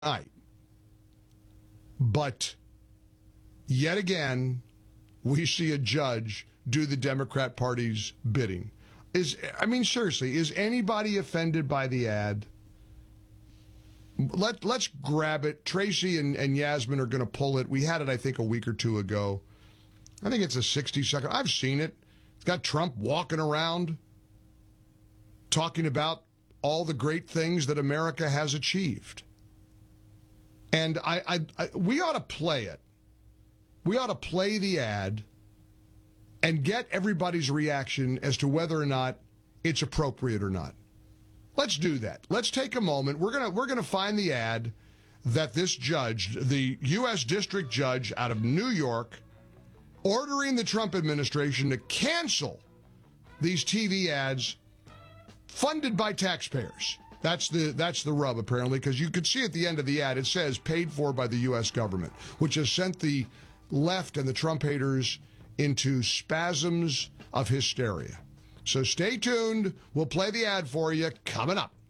night. But yet again, we see a judge do the Democrat Party's bidding. Seriously, is anybody offended by the ad? Let's grab it. Tracy and Yasmin are going to pull it. We had it, I think, a week or two ago. I think it's a 60-second. I've seen it. It's got Trump walking around talking about all the great things that America has achieved. And we ought to play it. We ought to play the ad and get everybody's reaction as to whether or not it's appropriate or not. Let's do that. Let's take a moment. We're gonna find the ad that this judge, the U.S. District Judge out of New York, ordering the Trump administration to cancel these TV ads funded by taxpayers. That's the rub, apparently, because you could see at the end of the ad, it says paid for by the U.S. government, which has sent the left and the Trump haters into spasms of hysteria. So stay tuned. We'll play the ad for you coming up.